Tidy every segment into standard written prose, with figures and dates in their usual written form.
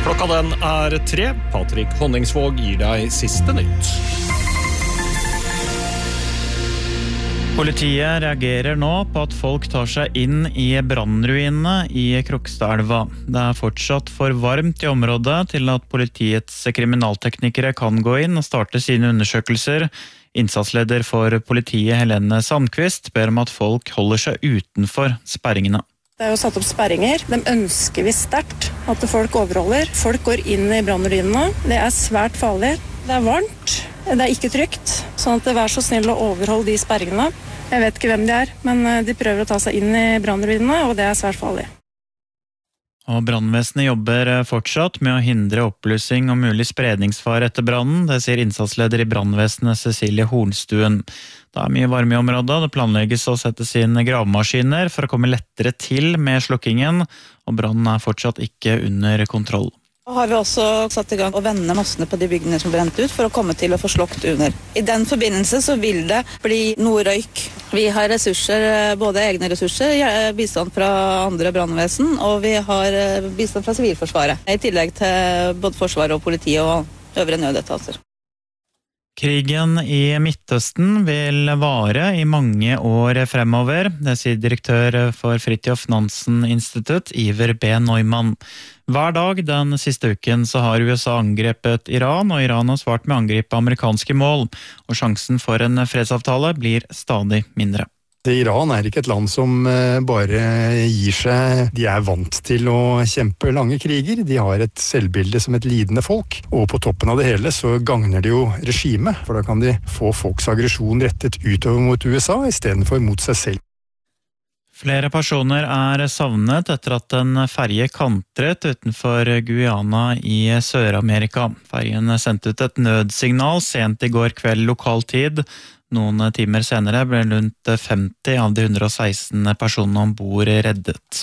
Klokka den 3. Patrick Honningsvåg gir deg siste nytt. Politiet reagerer nå på at folk tar seg inn i brannruinene i Krokstadelva. Det fortsatt for varmt i området til at politiets kriminalteknikere kan gå inn og starte sine undersøkelser. Innsatsleder for politiet Helene Sandqvist ber om at folk holder seg utenfor sperringene. Det jo satt opp sperringer. De ønsker vi sterkt at folk overholder. Folk går inn i brannruinene. Det svært farlig. Det varmt. Det ikke trygt. Sånn at vær så snill å overholde de sperringene. Jeg vet ikke hvem de men de prøver å ta seg inn i brannruinene, og det svært farlig. Og brannvesenet jobber fortsatt med å hindre oppblussing og mulig spredningsfare etter brannen. Det sier innsatsleder i brannvesenet Cecilie Hornstuen. Det mye varme i området, det planlegges å settes inn gravemaskiner for å komme lettere til med slukkingen, og brannen fortsatt ikke under kontroll. Så har vi også satt i gang å vende massene på de byggene som brent ut for å komme til å få slokt under. I den forbindelse så vil det bli noe røyk. Vi har ressurser, både egne ressurser, bistand fra andre brannvesen, og vi har bistand fra Sivilforsvaret, i tillegg til både Forsvaret og politiet og øvrige nødetater. Krigen i Midtøsten vil vare i mange år fremover, det sier direktør for Fridtjof Nansen Institutt, Iver B. Neumann. Hver dag den siste uken så har USA angrepet Iran, og Iran har svart med å angripe amerikanske mål, og sjansen for en fredsavtale blir stadig mindre. Iran ikke et land som bare gir seg. De vant til å kjempe lange kriger. De har et selvbilde som et lidende folk. Og på toppen av det hele så gagner det jo regimet, for da kan de få folks aggresjon rettet utover mot USA i stedet for mot seg selv. Flere personer savnet etter at en ferje kantret utenfor Guyana i Sør-Amerika. Ferjen sendte ut et nødsignal sent i går kveld lokal tid. Noen timer senere ble rundt 50 av de 116 personene ombord reddet.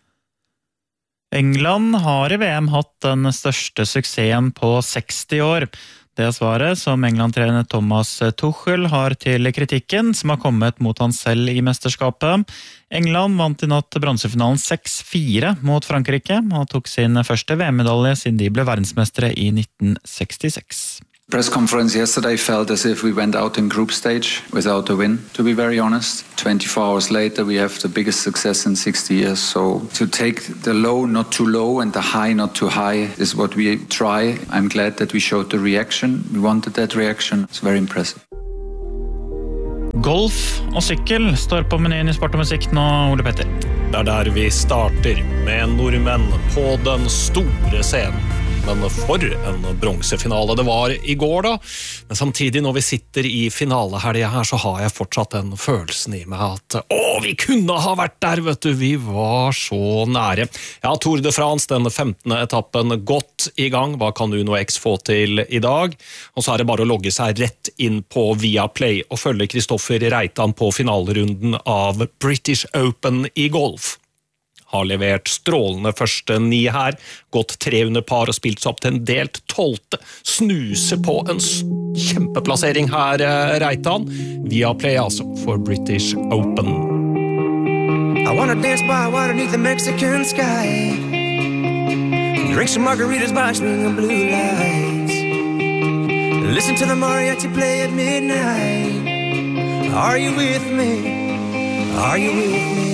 England har i VM hatt den største suksessen på 60 år. Det svaret som England-trener Thomas Tuchel har til kritikken som har kommet mot han selv i mesterskapet. England vant i natt bronsefinalen 6-4 mot Frankrike og tok sin første VM-medalje siden de ble verdensmestere i 1966. Press conference yesterday felt as if we went out in group stage without a win, to be very honest. 24 hours later we have the biggest success in 60 years, so to take the low not too low and the high not too high is what we try. I'm glad that we showed the reaction. We wanted that reaction. It's very impressive. Golf og sykkel står på menyen i Sport og Musikk nå, Ole Petter. Det der vi starter med nordmenn på den store scenen. Men for en bronsefinale det var i går da. Men samtidig når vi sitter i finalehelgen her, så har jeg fortsatt den følelsen i meg at vi kunne ha vært der, vet du. Vi var så nære. Ja, Tour de France, den 15. etappen, godt i gang. Hva kan Uno X få til i dag? Og så det bare å logge seg rett inn på Viaplay og følge Kristoffer Reitan på finalerunden av British Open i golf. Har levert strålende første 9 her, gått 300 par og spilt seg opp til en delt 12. Snuse på en kjempeplassering her, Reitan. Viaplay altså for British Open. I wanna dance by water beneath the Mexican sky. Drink some margaritas by a string of blue lights. Listen to the mariachi play at midnight. Are you with me? Are you with me?